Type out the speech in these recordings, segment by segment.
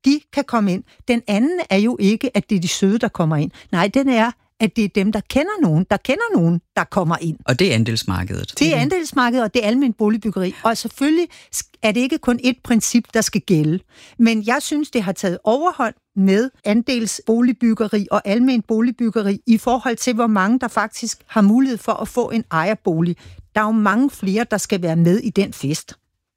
de kan komme ind. Den anden er jo ikke, at det er de søde, der kommer ind. Nej, den er, at det er dem, der kender nogen, der kommer ind. Og det er andelsmarkedet. Det er andelsmarkedet, og det er almen boligbyggeri. Og selvfølgelig er det ikke kun et princip, der skal gælde. Men jeg synes, det har taget overhånd med andelsboligbyggeri og almen boligbyggeri i forhold til, hvor mange der faktisk har mulighed for at få en ejerbolig. Der er jo mange flere, der skal være med i den fest.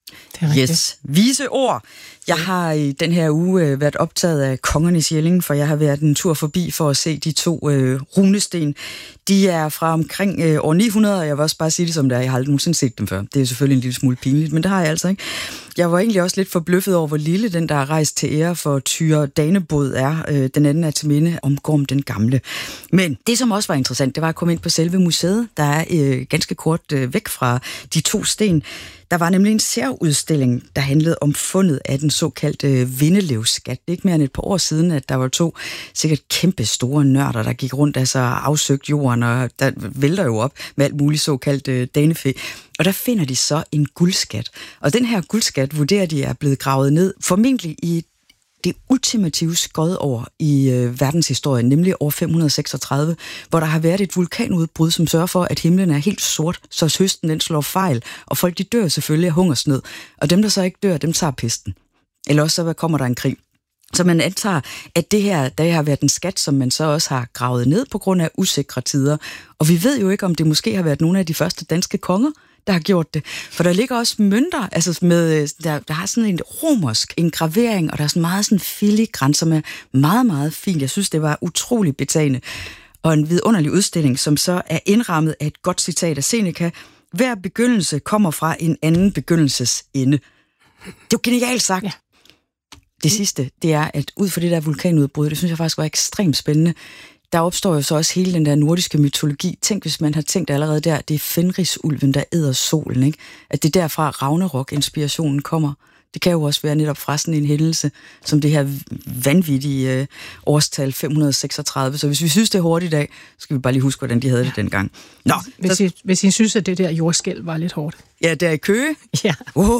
Yes, vise ord. Jeg har i den her uge været optaget af Kongernes Jelling, for jeg har været en tur forbi for at se de 2 runesten. De er fra omkring år 900, og jeg vil også bare sige det som det er. Jeg har aldrig nogensinde set dem før. Det er selvfølgelig en lille smule pinligt, men det har jeg altså ikke. Jeg var egentlig også lidt forbløffet over, hvor lille den, der er rejst til ære for Tyre Danebod er. Den anden er til minde om Gorm den Gamle. Men det, som også var interessant, det var at komme ind på selve museet. Der er ganske kort væk fra de 2 sten. Der var nemlig en særudstilling, der handlede om fundet af den såkaldte Vindelevskat. Det er ikke mere end et par år siden, at der var 2 sikkert kæmpe store nørder, der gik rundt og afsøgte jorden, og der vælter jo op med alt muligt såkaldt danefæ. Og der finder de så en guldskat. Og den her guldskat vurderer de er blevet gravet ned, formentlig i det ultimative skodår i verdenshistorien, nemlig år 536, hvor der har været et vulkanudbrud, som sørger for, at himlen er helt sort, så høsten den slår fejl, og folk de dør selvfølgelig af hungersnød. Og dem, der så ikke dør, dem tager pesten. Eller også så kommer der en krig. Så man antager, at det her har været en skat, som man så også har gravet ned på grund af usikre tider. Og vi ved jo ikke, om det måske har været nogle af de første danske konger, der har gjort det. For der ligger også mønter, altså med, der har sådan en romersk engravering, og der er sådan meget sådan filigran, som er meget, meget fint. Jeg synes, det var utrolig betagende. Og en vidunderlig udstilling, som så er indrammet af et godt citat af Seneca. Hver begyndelse kommer fra en anden begyndelses ende. Det er jo genialt sagt. Ja. Det sidste, det er, at ud fra det der vulkanudbrud, det synes jeg faktisk var ekstremt spændende. Der opstår jo så også hele den der nordiske mytologi. Tænk, hvis man har tænkt allerede der, det er Fenrisulven, der æder solen, ikke? At det er derfra Ragnarok-inspirationen kommer. Det kan jo også være netop fra sådan en hændelse, som det her vanvittige årstal 536. Så hvis vi synes, det er hårdt i dag, så skal vi bare lige huske, hvordan de havde det dengang. Nå, hvis I synes, at det der jordskælv var lidt hårdt. Ja, der i Køge. Ja,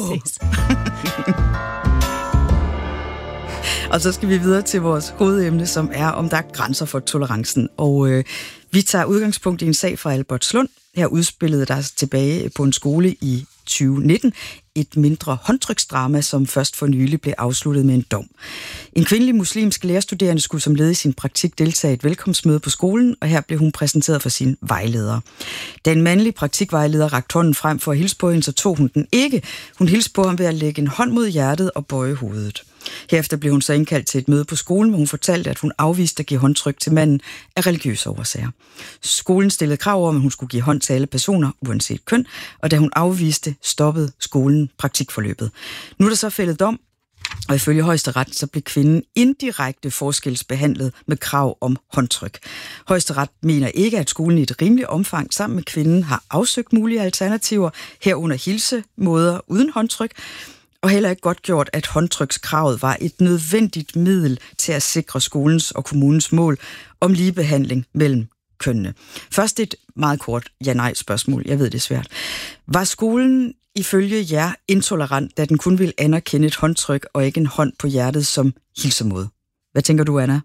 Og så skal vi videre til vores hovedemne, som er, om der er grænser for tolerancen. Og vi tager udgangspunkt i en sag fra Albertslund. Her udspillede der tilbage på en skole i 2019 et mindre håndtryksdrama, som først for nylig blev afsluttet med en dom. En kvindelig muslimsk lærerstuderende skulle som led i sin praktik deltage i et velkomstmøde på skolen, og her blev hun præsenteret for sin vejleder. Da en mandlig praktikvejleder rakte hånden frem for at hilse på hende, så tog hun den ikke. Hun hilste på ham ved at lægge en hånd mod hjertet og bøje hovedet. Herefter blev hun så indkaldt til et møde på skolen, hvor hun fortalte, at hun afviste at give håndtryk til manden af religiøse årsager. Skolen stillede krav om, at hun skulle give hånd til alle personer, uanset køn, og da hun afviste, stoppede skolen praktikforløbet. Nu er der så fældet dom, og ifølge Højesteret, så blev kvinden indirekte forskelsbehandlet med krav om håndtryk. Højesteret mener ikke, at skolen i et rimeligt omfang sammen med kvinden har afsøgt mulige alternativer, herunder hilsemåder uden håndtryk, og heller ikke godt gjort, at håndtrykskravet var et nødvendigt middel til at sikre skolens og kommunens mål om ligebehandling mellem kønnene. Først et meget kort ja-nej-spørgsmål. Jeg ved, det er svært. Var skolen ifølge jer intolerant, da den kun ville anerkende et håndtryk og ikke en hånd på hjertet som hilsemåde? Hvad tænker du, Anna?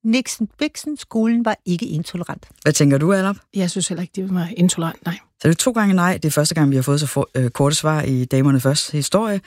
Nixon skolen var ikke intolerant. Hvad tænker du, Anna? Jeg synes heller ikke, det var intolerant, nej. Så det er 2 gange nej. Det er første gang, vi har fået så korte svar i Damerne Først historie.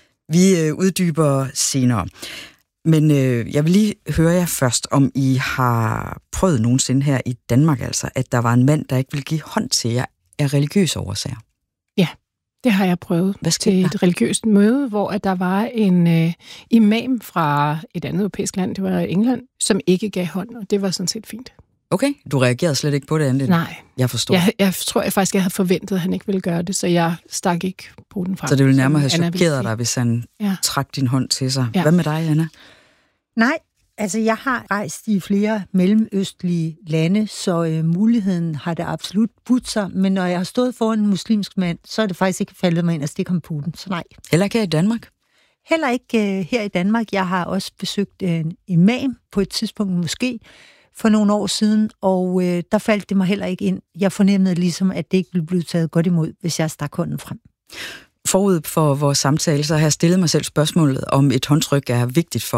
Vi uddyber senere. Men jeg vil lige høre jer først, om I har prøvet nogensinde her i Danmark, altså, at der var en mand, der ikke ville give hånd til jer af religiøse årsager. Ja, det har jeg prøvet til et religiøst møde, hvor der var en imam fra et andet europæisk land, det var England, som ikke gav hånd, og det var sådan set fint. Okay, du reagerede slet ikke på det andet? Nej. Jeg forstår. Jeg tror faktisk, jeg havde forventet, at han ikke ville gøre det, så jeg stak ikke på den frem. Så det ville nærmere have chokeret dig, hvis han trak din hånd til sig. Ja. Hvad med dig, Anna? Nej, altså jeg har rejst i flere mellemøstlige lande, så muligheden har det absolut budt sig, men når jeg har stået foran en muslimsk mand, så er det faktisk ikke faldet mig ind at stikke ham på den, så nej. Heller ikke her i Danmark? Heller ikke her i Danmark. Jeg har også besøgt en imam på et tidspunkt måske, for nogle år siden, og der faldt det mig heller ikke ind. Jeg fornemmede ligesom, at det ikke ville blive taget godt imod, hvis jeg stak hånden frem. Forud for vores samtale, så har jeg stillet mig selv spørgsmålet, om et håndtryk er vigtigt for